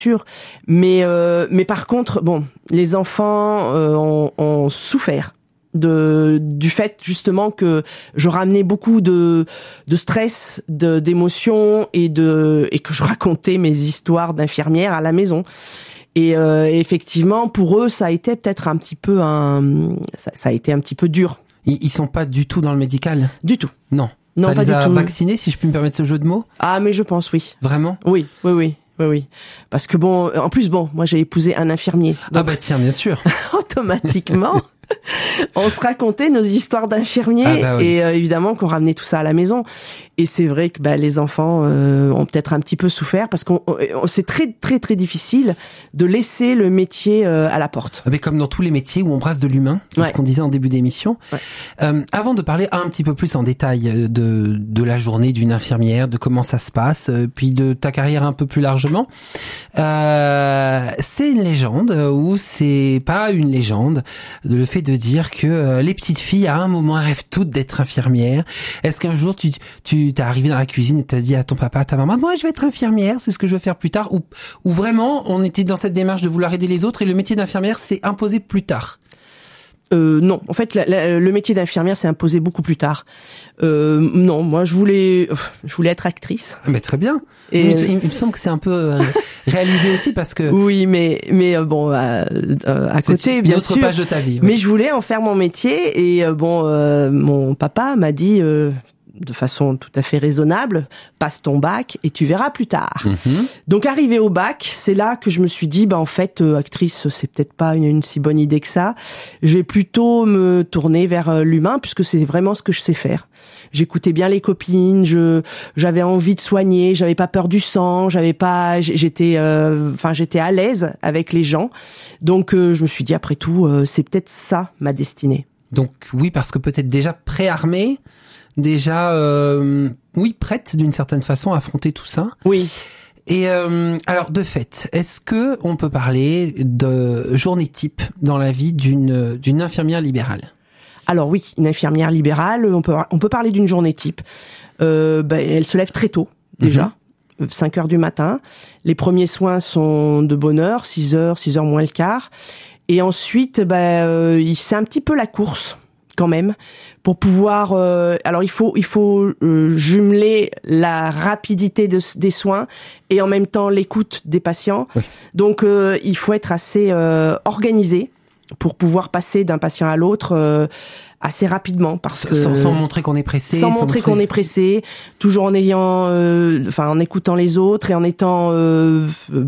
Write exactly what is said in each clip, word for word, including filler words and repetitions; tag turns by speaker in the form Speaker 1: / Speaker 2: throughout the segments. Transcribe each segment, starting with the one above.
Speaker 1: Mais euh, mais par contre, bon, les enfants euh, ont, ont souffert de du fait justement que je ramenais beaucoup de de stress, de d'émotions et de et que je racontais mes histoires d'infirmière à la maison. Et euh, effectivement, pour eux, ça a été peut-être un petit peu un ça, ça a été un petit peu dur.
Speaker 2: Ils, ils sont pas du tout dans le médical ?
Speaker 1: Du tout.
Speaker 2: Non.
Speaker 1: Non,
Speaker 2: ça
Speaker 1: pas
Speaker 2: les
Speaker 1: du
Speaker 2: a
Speaker 1: tout.
Speaker 2: vaccinés, si je puis me permettre ce jeu de mots ?
Speaker 1: Ah, mais je pense oui.
Speaker 2: Vraiment ?
Speaker 1: Oui, oui, oui. Oui, oui. Parce que bon, en plus, bon, moi j'ai épousé un infirmier.
Speaker 2: Donc, ah bah tiens, bien sûr.
Speaker 1: automatiquement, on se racontait nos histoires d'infirmiers ah bah oui. et euh, évidemment qu'on ramenait tout ça à la maison. Et c'est vrai que bah, les enfants euh, ont peut-être un petit peu souffert parce qu'on on, c'est très très très difficile de laisser le métier euh, à la porte.
Speaker 2: Mais comme dans tous les métiers où on brasse de l'humain, c'est ouais. ce qu'on disait en début d'émission. Ouais. Euh, avant de parler un petit peu plus en détail de de la journée d'une infirmière, de comment ça se passe, puis de ta carrière un peu plus largement, euh, c'est une légende ou c'est pas une légende, le fait de dire que euh, les petites filles à un moment rêvent toutes d'être infirmières. Est-ce qu'un jour tu tu t'es arrivé dans la cuisine et t'as dit à ton papa, à ta maman, moi je vais être infirmière, c'est ce que je veux faire plus tard, ou ou vraiment on était dans cette démarche de vouloir aider les autres et le métier d'infirmière s'est imposé plus tard?
Speaker 1: Euh, non, en fait, la, la, le métier d'infirmière s'est imposé beaucoup plus tard. Euh, non, moi, je voulais, je voulais être actrice.
Speaker 2: Mais très bien. Et il, il, il me semble que c'est un peu euh, réalisé aussi parce que.
Speaker 1: Oui, mais mais euh, bon, euh, euh, à côté,
Speaker 2: une
Speaker 1: bien
Speaker 2: autre
Speaker 1: sûr.
Speaker 2: Page de ta vie.
Speaker 1: Oui. Mais je voulais en faire mon métier et euh, bon, euh, mon papa m'a dit. Euh, de façon tout à fait raisonnable, passe ton bac et tu verras plus tard. Mmh. Donc arrivé au bac, c'est là que je me suis dit, bah en fait, euh, actrice, c'est peut-être pas une, une si bonne idée que ça. Je vais plutôt me tourner vers euh, l'humain puisque c'est vraiment ce que je sais faire. J'écoutais bien les copines, je j'avais envie de soigner, j'avais pas peur du sang, j'avais pas, j'étais, enfin euh, j'étais à l'aise avec les gens. Donc euh, je me suis dit après tout, euh, c'est peut-être ça ma destinée.
Speaker 2: Donc oui, parce que peut-être déjà préarmée. Déjà, euh, oui, prête d'une certaine façon à affronter tout ça.
Speaker 1: Oui.
Speaker 2: Et euh, alors, de fait, est-ce que on peut parler de journée type dans la vie d'une d'une infirmière libérale ?
Speaker 1: Alors oui, une infirmière libérale, on peut on peut parler d'une journée type. Euh, ben, elle se lève très tôt déjà. Mm-hmm. cinq heures du matin. Les premiers soins sont de bonne heure, six heures, six heures moins le quart. Et ensuite, ben, euh, c'est un petit peu la course. Quand même, pour pouvoir. Euh, alors il faut il faut euh, jumeler la rapidité de, des soins et en même temps l'écoute des patients. Oui. Donc euh, il faut être assez euh, organisé pour pouvoir passer d'un patient à l'autre euh, assez rapidement, parce que
Speaker 2: sans, sans montrer qu'on est pressé,
Speaker 1: sans, sans montrer, montrer qu'on est pressé, toujours en ayant, euh, enfin en écoutant les autres et en étant euh,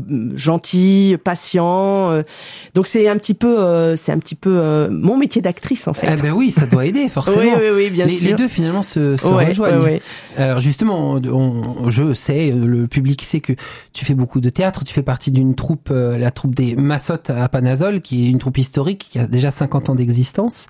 Speaker 1: gentil, patient. Euh. Donc c'est un petit peu, euh, c'est un petit peu euh, mon métier d'actrice en fait.
Speaker 2: Eh ben oui, ça doit aider forcément.
Speaker 1: oui, oui, oui, bien
Speaker 2: les,
Speaker 1: sûr.
Speaker 2: Les deux finalement se, se
Speaker 1: ouais,
Speaker 2: rejoignent.
Speaker 1: Ouais, ouais.
Speaker 2: Alors justement, on, on, je sais, le public sait que tu fais beaucoup de théâtre. Tu fais partie d'une troupe, euh, la troupe des Massottes à Panazol, qui est une troupe historique qui a déjà cinquante ans d'existence.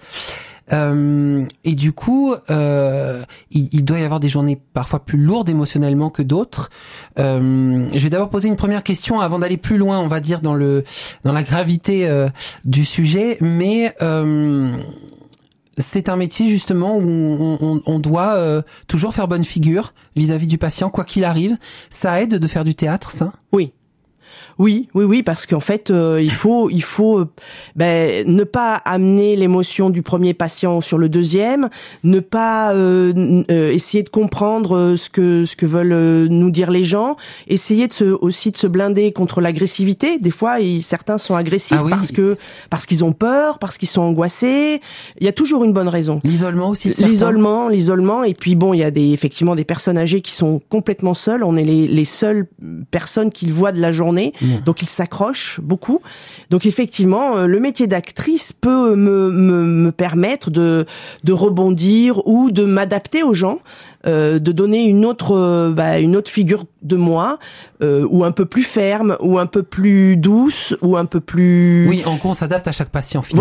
Speaker 2: Euh, et du coup, euh, il, il doit y avoir des journées parfois plus lourdes émotionnellement que d'autres. Euh, je vais d'abord poser une première question avant d'aller plus loin, on va dire dans le dans la gravité euh, du sujet. Mais euh, c'est un métier justement où on, on, on doit euh, toujours faire bonne figure vis-à-vis du patient, quoi qu'il arrive. Ça aide de faire du théâtre, ça ?
Speaker 1: Oui. Oui, oui, oui, parce qu'en fait, euh, il faut, il faut, ben, ne pas amener l'émotion du premier patient sur le deuxième, ne pas euh, euh, essayer de comprendre ce que ce que veulent euh, nous dire les gens, essayer de se, aussi de se blinder contre l'agressivité. Des fois, ils, certains sont agressifs ah oui. parce que parce qu'ils ont peur, parce qu'ils sont angoissés. Il y a toujours une bonne raison.
Speaker 2: L'isolement aussi.
Speaker 1: L'isolement, l'isolement, et puis bon, il y a des effectivement des personnes âgées qui sont complètement seules. On est les les seules personnes qu'ils voient de la journée. Mmh. Donc ils s'accrochent beaucoup. Donc effectivement, le métier d'actrice peut me, me, me permettre de, de rebondir ou de m'adapter aux gens, euh, de donner une autre, euh, bah, une autre figure de moi, euh, ou un peu plus ferme, ou un peu plus douce, ou un peu plus.
Speaker 2: Oui, en gros, on s'adapte à chaque patient finalement.
Speaker 1: Voilà.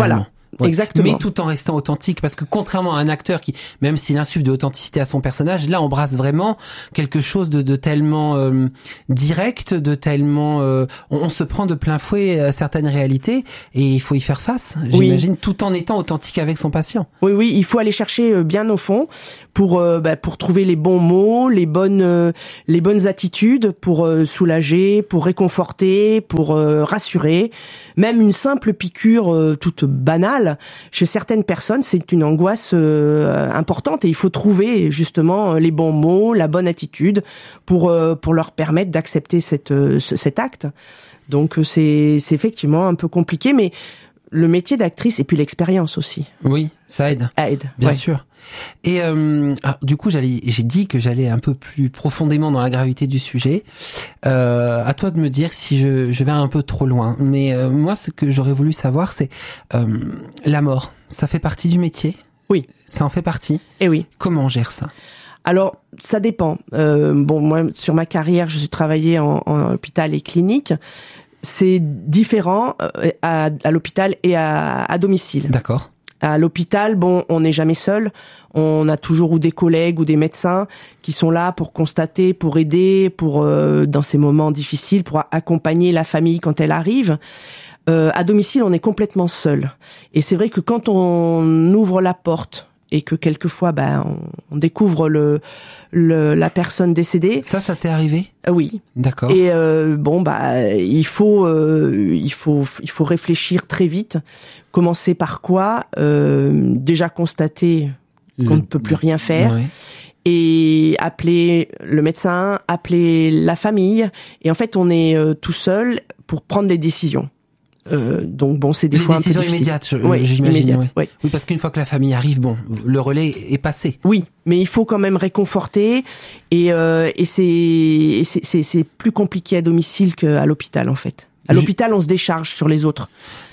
Speaker 2: Ouais.
Speaker 1: Exactement.
Speaker 2: Mais tout en restant authentique, parce que contrairement à un acteur qui, même s'il insuffle de l'authenticité à son personnage, là, embrasse vraiment quelque chose de, de tellement euh, direct, de tellement, euh, on, on se prend de plein fouet à certaines réalités, et il faut y faire face. J'imagine, oui. Tout en étant authentique avec son patient.
Speaker 1: Oui, oui, il faut aller chercher bien au fond pour euh, bah, pour trouver les bons mots, les bonnes euh, les bonnes attitudes pour euh, soulager, pour réconforter, pour euh, rassurer. Même une simple piqûre euh, toute banale, chez certaines personnes, c'est une angoisse euh, importante et il faut trouver justement les bons mots, la bonne attitude pour euh, pour leur permettre d'accepter cette euh, cet acte. Donc c'est c'est effectivement un peu compliqué, mais le métier d'actrice et puis l'expérience aussi.
Speaker 2: Oui, ça aide.
Speaker 1: Aide,
Speaker 2: bien
Speaker 1: ouais.
Speaker 2: sûr. Et euh, alors, du coup, j'allais, j'ai dit que j'allais un peu plus profondément dans la gravité du sujet. Euh, à toi de me dire si je, je vais un peu trop loin. Mais euh, moi, ce que j'aurais voulu savoir, c'est euh, la mort. Ça fait partie du métier ?
Speaker 1: Oui.
Speaker 2: Ça en fait partie ?
Speaker 1: Eh oui.
Speaker 2: Comment on gère ça ?
Speaker 1: Alors, ça dépend. Euh, bon, moi, sur ma carrière, je suis travaillé en, en hôpital et clinique. C'est différent à, à l'hôpital et à, à domicile.
Speaker 2: D'accord.
Speaker 1: À l'hôpital, bon, on n'est jamais seul. On a toujours ou des collègues ou des médecins qui sont là pour constater, pour aider, pour euh, dans ces moments difficiles, pour accompagner la famille quand elle arrive. Euh, à domicile, on est complètement seul. Et c'est vrai que quand on ouvre la porte et que quelquefois, ben, on, on découvre le, le la personne décédée.
Speaker 2: Ça, ça t'est arrivé ?
Speaker 1: Euh, oui.
Speaker 2: D'accord.
Speaker 1: Et euh, bon, bah, il faut, euh, il faut, il faut réfléchir très vite. Commencer par quoi ? euh, Déjà constater qu'on le... ne peut plus rien faire. Ouais. Et appeler le médecin, appeler la famille. Et en fait, on est euh, tout seul pour prendre des décisions. Euh, donc bon, c'est des
Speaker 2: les
Speaker 1: fois un peu
Speaker 2: décisions
Speaker 1: difficile.
Speaker 2: immédiates, je,
Speaker 1: oui,
Speaker 2: j'imagine.
Speaker 1: immédiate,
Speaker 2: oui.
Speaker 1: Oui.
Speaker 2: oui, parce qu'une fois que la famille arrive, bon, le relais est passé.
Speaker 1: Oui, mais il faut quand même réconforter, et, euh, et c'est, et c'est, c'est, c'est plus compliqué à domicile qu'à l'hôpital en fait. À je... l'hôpital, on se décharge sur les autres.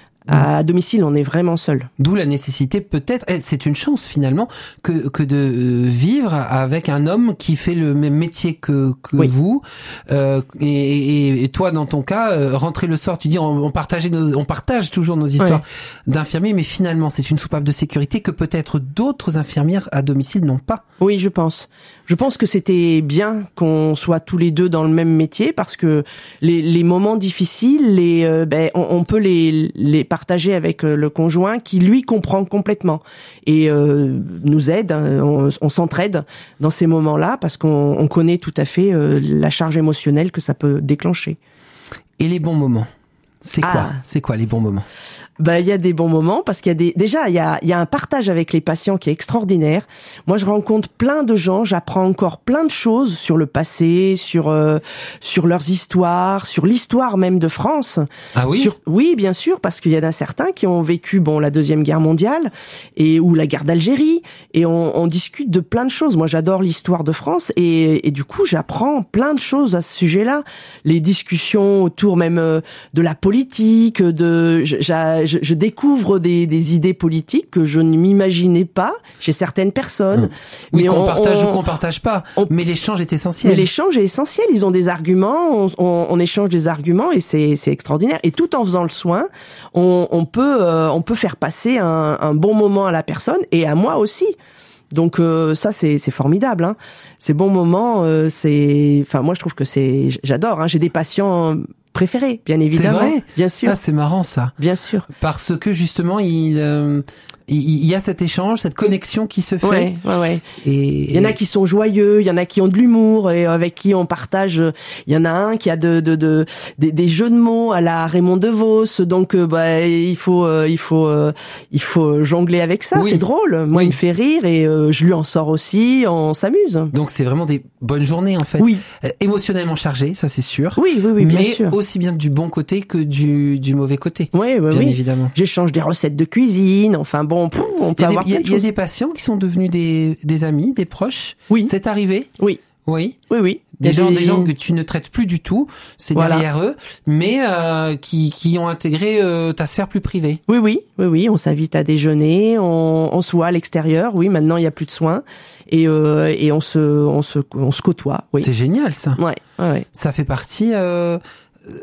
Speaker 1: À domicile, on est vraiment seul.
Speaker 2: D'où la nécessité, peut-être, c'est une chance finalement, que que de vivre avec un homme qui fait le même métier que que oui. vous. Euh, et, et, et toi, dans ton cas, euh, rentrer le soir, tu dis, on, on partageait, nos, on partage toujours nos histoires ouais. d'infirmiers, mais finalement, c'est une soupape de sécurité que peut-être d'autres infirmières à domicile n'ont pas.
Speaker 1: Oui, je pense. Je pense que c'était bien qu'on soit tous les deux dans le même métier parce que les, les moments difficiles, les, euh, ben, on, on peut les, les partager avec le conjoint qui lui comprend complètement et euh, nous aide. On, on s'entraide dans ces moments-là parce qu'on on connaît tout à fait euh, la charge émotionnelle que ça peut déclencher.
Speaker 2: Et les bons moments, c'est quoi
Speaker 1: ah.
Speaker 2: C'est quoi les bons moments ?
Speaker 1: Bah, il y a des bons moments parce qu'il y a des, déjà, il y a, il y a un partage avec les patients qui est extraordinaire. Moi, je rencontre plein de gens, j'apprends encore plein de choses sur le passé, sur, euh, sur leurs histoires, sur l'histoire même de France.
Speaker 2: Ah oui?
Speaker 1: Sur, oui, bien sûr, parce qu'il y en a certains qui ont vécu, bon, la Deuxième Guerre mondiale et, ou la guerre d'Algérie et on, on discute de plein de choses. Moi, j'adore l'histoire de France et, et du coup, j'apprends plein de choses à ce sujet-là. Les discussions autour même euh, de la politique, de, j'ai, Je, je découvre des, des idées politiques que je ne m'imaginais pas chez certaines personnes.
Speaker 2: Mmh. Oui, mais qu'on on, partage on, ou qu'on partage pas. On, mais l'échange est essentiel.
Speaker 1: Mais l'échange est essentiel. Ils ont des arguments, on, on, on échange des arguments et c'est, c'est extraordinaire. Et tout en faisant le soin, on, on peut, euh, on peut faire passer un, un bon moment à la personne et à moi aussi. Donc euh, ça c'est c'est formidable hein. Ces bons moments euh, c'est enfin moi je trouve que c'est j'adore hein. J'ai des patients préférés bien évidemment.
Speaker 2: C'est vrai
Speaker 1: bien sûr.
Speaker 2: Ah c'est marrant ça.
Speaker 1: Bien sûr.
Speaker 2: Parce que justement il euh, il y a cet échange, cette connexion qui se fait.
Speaker 1: Ouais, ouais, ouais.
Speaker 2: Et
Speaker 1: il y en a qui sont joyeux, il y en a qui ont de l'humour et avec qui on partage. Il y en a un qui a de, de, de des, des jeux de mots à la Raymond DeVos, donc euh, bah il faut, euh, il faut, euh, il faut jongler avec ça. Oui. C'est drôle. Moi, oui. Il me fait rire et euh, je lui en sors aussi. On s'amuse.
Speaker 2: Donc c'est vraiment des bonnes journées en fait.
Speaker 1: Oui.
Speaker 2: Euh, émotionnellement chargées, ça c'est sûr.
Speaker 1: Oui, oui, oui,
Speaker 2: bien
Speaker 1: mais
Speaker 2: sûr. Mais aussi bien du bon côté que du du mauvais côté.
Speaker 1: Oui, oui,
Speaker 2: bien
Speaker 1: oui.
Speaker 2: évidemment.
Speaker 1: J'échange des recettes de cuisine. Enfin bon. Pouf, on peut
Speaker 2: il y a
Speaker 1: avoir
Speaker 2: des, il y, y a des patients qui sont devenus des, des amis, des proches.
Speaker 1: Oui.
Speaker 2: C'est arrivé.
Speaker 1: Oui.
Speaker 2: Oui.
Speaker 1: Oui, oui.
Speaker 2: Des gens,
Speaker 1: des...
Speaker 2: des gens que tu ne traites plus du tout, c'est voilà. Derrière eux, mais euh, qui, qui ont intégré euh, ta sphère plus privée.
Speaker 1: Oui, oui, oui, oui. On s'invite à déjeuner, on, on se voit à l'extérieur. Oui, maintenant il y a plus de soins et euh, et on se, on se, on se côtoie. Oui.
Speaker 2: C'est génial ça.
Speaker 1: Ouais, ouais, ouais.
Speaker 2: Ça fait partie. Euh,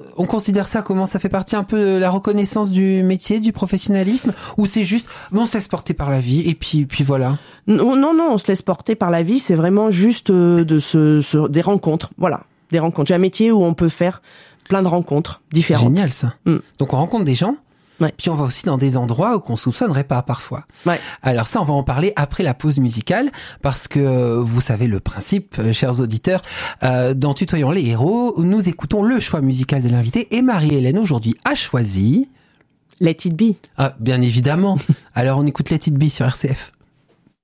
Speaker 2: on considère ça comment? Ça fait partie un peu de la reconnaissance du métier, du professionnalisme, ou c'est juste, bon, on se laisse porter par la vie et puis, puis voilà.
Speaker 1: Non, non, non, on se laisse porter par la vie. C'est vraiment juste euh, de se, se, des rencontres. Voilà, des rencontres. J'ai un métier où on peut faire plein de rencontres différentes.
Speaker 2: Génial ça. Mm. Donc on rencontre des gens.
Speaker 1: Ouais.
Speaker 2: Puis on va aussi dans des endroits où qu'on soupçonnerait pas parfois.
Speaker 1: Ouais.
Speaker 2: Alors ça, on va en parler après la pause musicale, parce que vous savez le principe, chers auditeurs, euh, dans Tutoyons les héros, nous écoutons le choix musical de l'invité, et Marie-Hélène aujourd'hui a choisi...
Speaker 1: Let It Be.
Speaker 2: Ah, bien évidemment. Alors on écoute Let It Be sur R C F.